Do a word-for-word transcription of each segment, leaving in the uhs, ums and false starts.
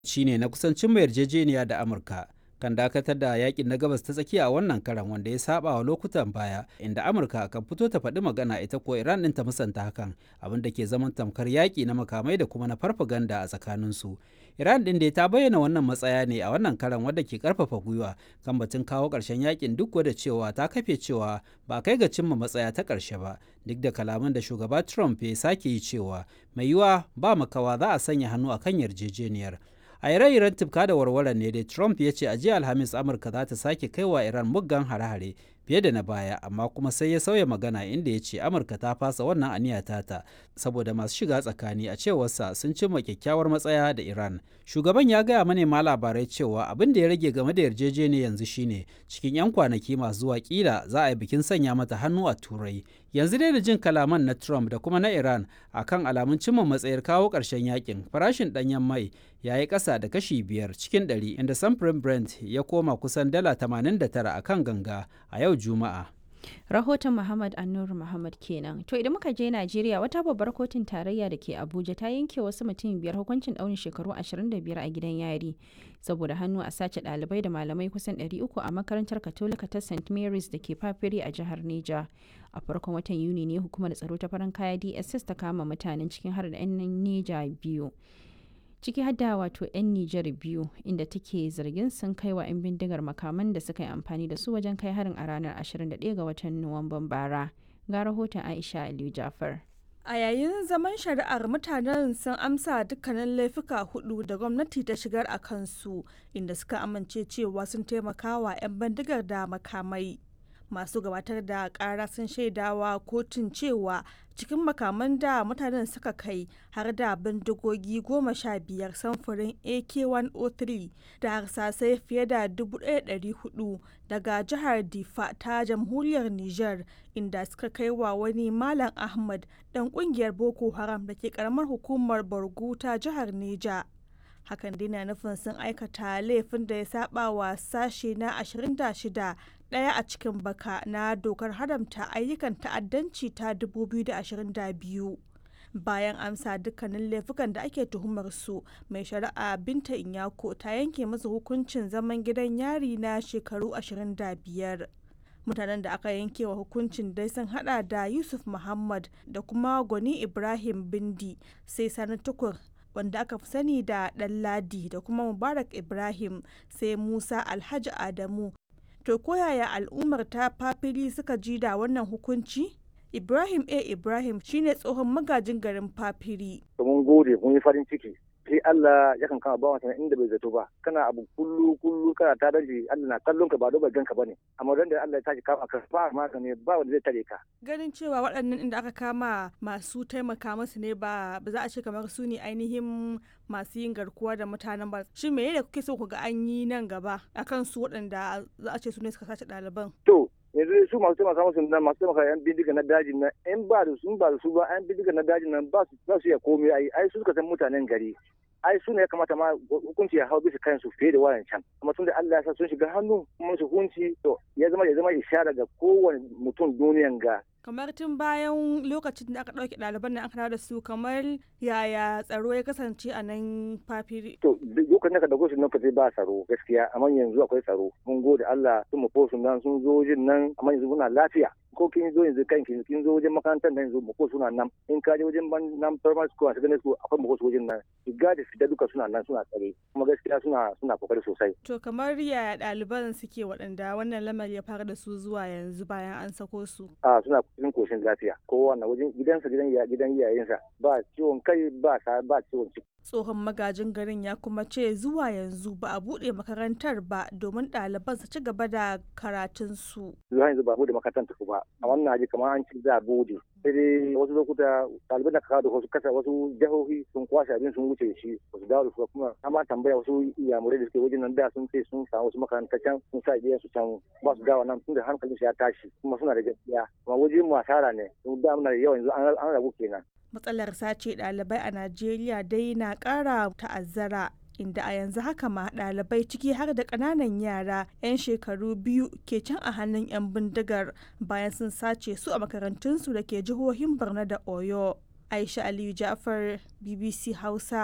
shine na kusancin mai yarjejeniya da Amurka kan dakatar da yakin na gabas ta tsakiya a wannan karan, wanda ya saba wa lokutan baya inda Amurka kan fito ta faɗi magana ita ko Iran ɗin ta musanta hakan, abin da ke zaman tamkar yaƙi na makamai da kuma na farfaganda a tsakaninsu. Iran ɗin dai ta bayyana wannan matsaya ne a wannan karan, wadda ke karfafa gwiwa kan batun kawo ƙarshen yakin, duk da cewa ta kafe cewa ba kai ga cimma matsaya ta ƙarshe ba, duk da kalaman da shugaba Trump ya sake yi cewa mai yiwuwa ba makawa za a sanya hannu a kan yarjejeniyar. A ire-iren tufka da warware ne dai Trump ya ce a jiya Alhamis Amurka za ta sake kai wa Iran muggan hare-hare fiye da na baya, amma kuma sai ya sauya magana inda ya ce Amurka ta fasa wannan aniya tata saboda masu shiga tsakani a cewarsa sun cimma kyakkyawar matsaya da Iran. Shugaban ya gaya manema labarai cewa abin da ya rage game da yarjejeniya yanzu shine cikin 'yan kwanaki masu zuwa kila za a yi bikin sanya mata hannu a Turai. Yanzu dai da jin kalaman na Trump da kuma na Iran akan alamun cimma matsayar kawo ƙarshen yakin, farashin ɗanyen mai ya yi ƙasa da kashi biyar cikin ɗari, inda samfurin Brent ya koma kusan dala tamanin da tara a kan ganga a yau Juma'a. Rahoton Muhammad Annur Muhammad kenan. To idan muka je Najeriya, wata babbar kotun tarayya da ke Abuja ta yanke wasu mutum biyar hukuncin ɗaurin shekaru ashirin da biyar a gidan yari saboda hannu a sace ɗalibai da malamai kusan ɗari uku a makarantar Katolika ta Saint Mary's da ke Fafiri a jihar Neja. A farkon watan Yuni ne hukumar tsaro ta farin kaya D S S ta kama mutanen cikin har da 'yan Neja biyu. Ciki hadda wato 'yan Nijar biyu, inda take zargin sun kai wa 'yan bindigar makaman da suka yi amfani da su wajen kai harin a ranar ashirin da ɗaya ga watan Nuwamban bara. Ga rahoton Aisha Aliyu Jafar. A yayin zaman shari'ar, mutanen sun amsa dukkanin laifuka hudu da gwamnati ta shigar a kansu, inda suka amince cewa sun taimaka wa 'yan bindigar da makamai. Masu gabatar da kara sun shaidawa kotun cewa cikin makaman da mutanen suka kai har da bindigogi goma sha biyar samfurin A K one oh three da harsasai fiye da dubu ɗaya da ɗari hudu daga jihar Difa ta jamhuriyar Nijar, inda suka kai wa wani Malam Ahmad dan kungiyar Boko Haram da ke karamar hukumar Borgu ta jihar Neja. Hakan dai na nufin sun aikata laifin da ya saba wa sashe na ashirin da shida ɗaya a cikin baka na dokar haramta ayyukan ta'addanci ta dubu biyu da ashirin da biyu. Bayan amsa dukkanin laifukan da ake tuhumar su, mai shari'a Binta Inyako ta yanke musu hukuncin zaman gidan yari na shekaru ashirin da biyar. Mutanen da aka yanke wa hukuncin dai sun hada da Yusuf Muhammad da kuma Gwani Ibrahim Bindi, sai Sani Tukur wanda aka fi sani da Ɗanladi, da kuma Mubarak Ibrahim, sai Musa Alhaji Adamu. To koyaya al'ummar ta Fafiri suka ji da wannan hukunci? Ibrahim A. Ibrahim shine tsohon magajin garin Fafiri. Mun gode, mun yi farin ciki. Sai Allah ya kan kama bawan sana inda bai zato ba. Kana abu kullu kullu kana ta daji, Allah na kallon ka ba do bai ganka bane. Amma dan da Allah ya tashi kama ka ba ma ne ba wanda zai tare ka. Ganin cewa waɗannan inda aka kama masu taimaka musu ne, ba ba za a ce kamar su ne ainihin masu yin garkuwa da mutanen ba. Shin me ne kuke so ku ga an yi nan gaba akan su waɗanda za a ce su ne suka sace ɗaliban? To yanzu su masu taimaka musu nan, masu taimaka yan bindiga na dajin nan, in ba da su ba da su ba yan bindiga na dajin nan ba su za su iya komai ai ai su suka san mutanen gari. Ai su ne ya kamata ma hukunci ya hau bisa kansu fiye da wayan can. Amma tun da Allah ya sa sun shiga hannu kuma su hukunci, to ya zama ya zama ishara ga kowane mutum duniyan ga. Kamar tun bayan lokacin da aka ɗauke ɗaliban nan aka dawo da su, kamar yaya tsaro ya kasance a nan Fafiri? To lokacin da ka dauko su nan fate ba tsaro gaskiya, amma yanzu akwai tsaro. Mun gode Allah, sun mafo su nan sun zo wajen nan, amma yanzu muna lafiya. Ko kin zo yanzu kan kin kin zo wajen makarantar nan yanzu mako suna nan, in ka je wajen ban nan primary school a secondary school akwai mako su wajen nan, shiga da fita duka suna nan suna tsare, kuma gaskiya suna suna kokari sosai. To kamar yaya ɗaliban suke waɗanda wannan lamari ya fara da su zuwa yanzu bayan an sako su? A suna cikin koshin lafiya, kowa na wajen gidansa gidan ya gidan iyayensa, ba ciwon kai ba ba ciwon ciki. Tsohon magajin garin ya kuma ce zuwa yanzu ba a buɗe makarantar ba domin ɗaliban su ci gaba da karatunsu. Zuwa yanzu ba a buɗe makarantar ba, a wannan aji kamar an ci za a buɗe. Sai dai wasu lokuta ɗaliban da ka kawo da wasu kasa wasu jihohi sun kwashe abin sun wuce shi, wasu dawo da su kuma amma tambaya wasu iyamurai da suke wajen nan da sun ce sun samu wasu makaranta can sun sa iyayen su can ba su dawo nan tun da hankalin su ya tashi kuma suna da gaskiya. Kuma wajen mu asara ne, sun da muna da yawa yanzu an rabu kenan. Matsalar sace ɗalibai a Najeriya dai na ƙara ta'azzara, inda a yanzu haka ma ɗalibai ciki har da ƙananan yara 'yan shekaru biyu ke can a hannun 'yan bindigar bayan sun sace su a makarantunsu da ke jihohin Borno da Oyo. Aisha Aliyu Ja'far, B B C Hausa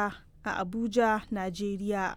a Abuja, Najeriya.